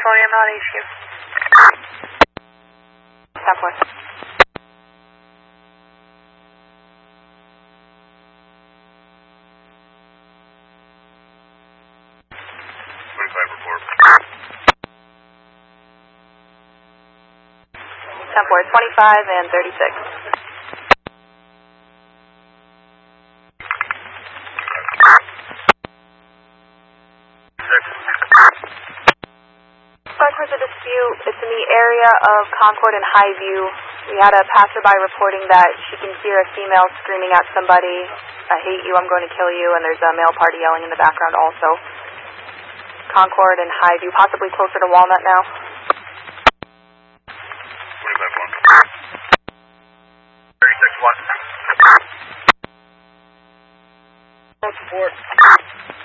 Sorry, I'm not HQ. Southwest. Southwest 25 and 36. There's a dispute. It's in the area of Concord and Highview. We had a passerby reporting that she can hear a female screaming at somebody, "I hate you, I'm going to kill you," and there's a male party yelling in the background also. Concord and Highview, possibly closer to Walnut now. 36-1. Support.